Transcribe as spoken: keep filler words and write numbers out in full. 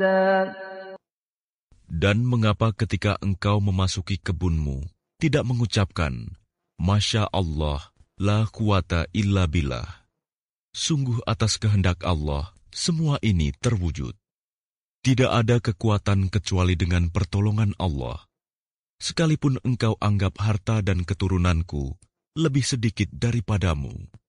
Dan mengapa ketika engkau memasuki kebunmu, tidak mengucapkan, Masya Allah, la quwata illa billah. Sungguh atas kehendak Allah, semua ini terwujud. Tidak ada kekuatan kecuali dengan pertolongan Allah. Sekalipun engkau anggap harta dan keturunanku lebih sedikit daripadamu.